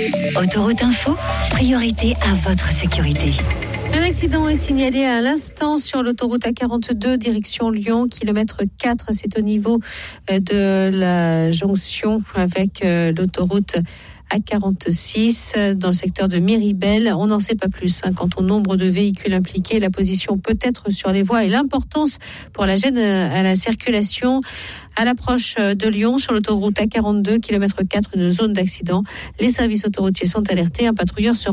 Autoroute Info, priorité à votre sécurité. Un accident est signalé à l'instant sur l'autoroute A42 direction Lyon, kilomètre 4. C'est au niveau de la jonction avec l'autoroute A46 dans le secteur de Miribel. On n'en sait pas plus quant au nombre de véhicules impliqués, la position peut-être sur les voies et l'importance pour la gêne à la circulation. À l'approche de Lyon, sur l'autoroute A42, kilomètre 4, une zone d'accident. Les services autoroutiers sont alertés. Un patrouilleur sera